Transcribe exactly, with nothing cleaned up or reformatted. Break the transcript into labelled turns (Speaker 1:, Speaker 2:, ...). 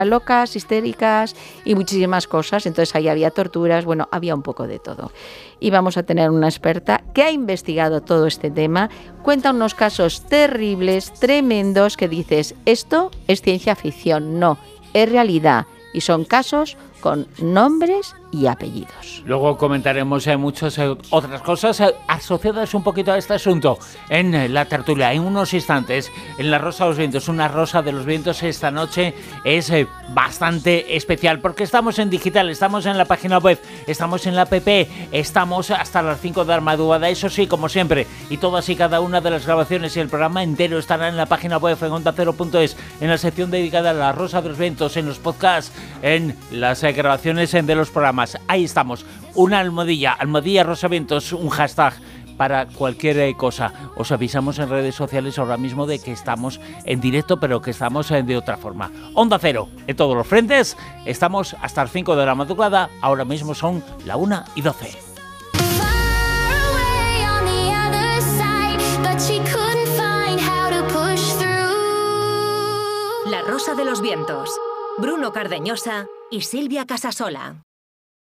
Speaker 1: locas, histéricas y muchísimas cosas. Entonces ahí había torturas, bueno, había un poco de todo. Y vamos a tener una experta que ha investigado todo este tema, cuenta unos casos terribles, tremendos, que dices, esto es ciencia ficción, no, es realidad. Y son casos con nombres y apellidos.
Speaker 2: Luego comentaremos eh, muchas eh, otras cosas eh, asociadas un poquito a este asunto en eh, la tertulia, en unos instantes, en La Rosa de los Vientos. Una Rosa de los Vientos esta noche es eh, bastante especial porque estamos en digital, estamos en la página web, estamos en la app, estamos hasta las cinco de la madrugada, eso sí, como siempre, y todas y cada una de las grabaciones y el programa entero estará en la página web en onda cero punto es, en la sección dedicada a La Rosa de los Vientos, en los podcasts, en las eh, grabaciones eh, de los programas. Ahí estamos, una almohadilla, almohadilla Rosavientos, un hashtag para cualquier eh, cosa. Os avisamos en redes sociales ahora mismo de que estamos en directo, pero que estamos eh, de otra forma. Onda Cero, en todos los frentes, estamos hasta las cinco de la madrugada, ahora mismo son la una y doce.
Speaker 3: La Rosa de los Vientos, Bruno Cardeñosa y Silvia Casasola.